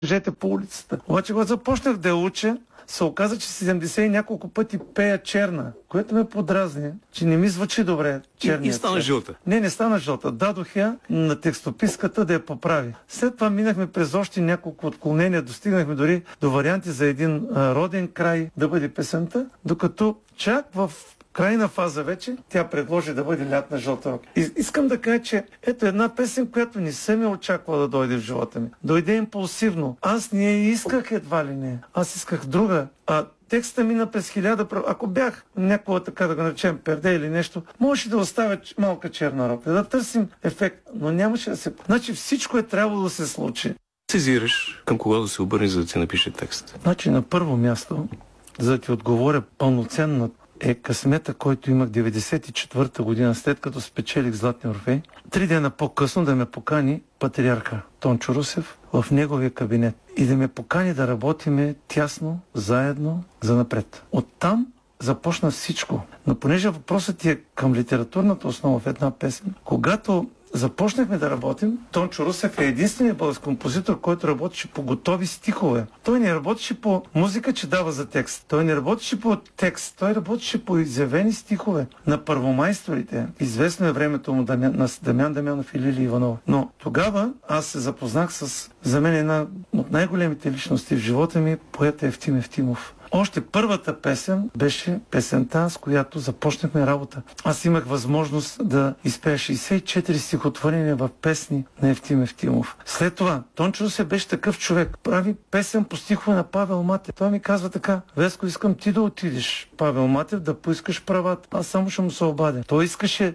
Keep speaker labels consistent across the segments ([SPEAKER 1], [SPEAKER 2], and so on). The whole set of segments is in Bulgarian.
[SPEAKER 1] мъжете по улицата. Обаче, когато започнах да я уча, се оказа, че 70 и няколко пъти пея черна, което ме подразни, че не ми звучи добре черния.
[SPEAKER 2] И стана жълта.
[SPEAKER 1] Не стана жълта. Дадох я на текстописката да я поправи. След това минахме през още няколко отклонения, достигнахме дори до варианти за един роден край да бъде песента, докато чак в крайна фаза вече тя предложи да бъде Лятна жълта рока. Искам да кажа, че ето една песен, която не съм я очаквала да дойде в живота ми. Дойде импулсивно. Аз не я исках едва ли не. Аз исках друга. Текста мина през 1000. Ако бях някога така да го наречем перде или нещо, можеше да оставя малка черна рока, да търсим ефект, но нямаше да се... Значи всичко е трябвало да се случи.
[SPEAKER 2] Сезираш към кого да се обърнеш, за да ти напише текст?
[SPEAKER 1] Значи на първо място, за да ти отговоря пълноценно, е късмета, който имах 94-та година, след като спечелих Златния Орфей. 3 дена по-късно да ме покани патриарха Тончо Русев в неговия кабинет и да ме покани да работиме тясно, заедно, занапред. Оттам започна всичко. Но понеже въпросът ти е към литературната основа в една песен, когато започнахме да работим, Тончо Русев е единственият български композитор, който работеше по готови стихове. Той не работеше по музика, че дава за текст. Той не работеше по текст. Той работеше по изявени стихове на първомайсторите. Известно е времето му на Дамян Дамянов и Лили Иванова. Но тогава аз се запознах с, за мен, една от най-големите личности в живота ми, поета Евтим Евтимов. Още първата песен беше песента, с която започнахме работа. Аз имах възможност да изпея 64 стихотворения в песни на Евтим Евтимов. След това, Тончо Русев беше такъв човек. Прави песен по стихове на Павел Матев. Той ми казва така: Веско, искам ти да отидеш, Павел Матев, да поискаш правата. Аз само ще му се обадя. Той искаше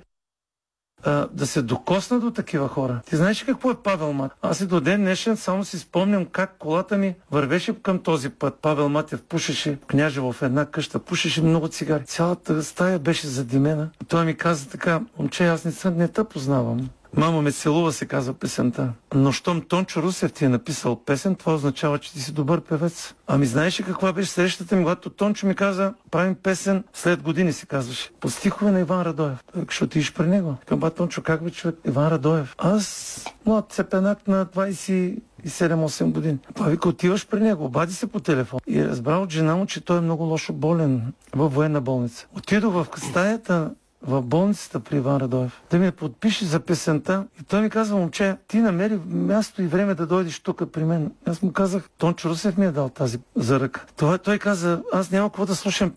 [SPEAKER 1] да се докосна до такива хора. Ти знаеш какво е Павел Матев? Аз и до ден днешен само си спомням как колата ми вървеше към този път. Павел Матев пушеше, княже в една къща, пушеше много цигари. Цялата стая беше задимена. Той ми каза така: момче, аз не те познавам. Мамо ме целува, се казва песента. Но щом Тончо Русев ти е написал песен, това означава, че ти си добър певец. Ами знаеш ли каква беше срещата ми, когато Тончо ми каза: правим песен след години, се казваше, по стихове на Иван Радоев. Ще отидеш при него. Към Тончо, как бе човек? Иван Радоев. Аз, млад цепенак на 27-8 години. Това вика: отиваш при него, обади се по телефон. И разбрал от жена му, че той е много лошо болен във военна болница. Отидох в стаята в болницата при Иван Радоев да ми подпише за песента и той ми казва: момче, ти намери място и време да дойдеш тук при мен. Аз му казах: Тончо Русев ми е дал тази за ръка. Той каза: аз няма какво да слушам